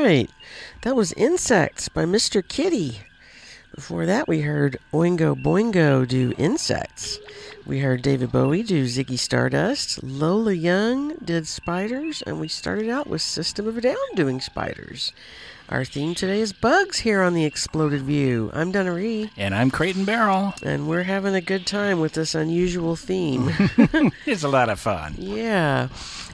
right. That was Insects by Mr. Kitty. Before that, we heard Oingo Boingo do Insects. We heard David Bowie do Ziggy Stardust. Lola Young did Spiders. And we started out with System of a Down doing Spiders. Our theme today is bugs here on the Exploded View. I'm Donna Ree. And I'm Creighton Barrel. And we're having a good time with this unusual theme. It's a lot of fun. Yeah.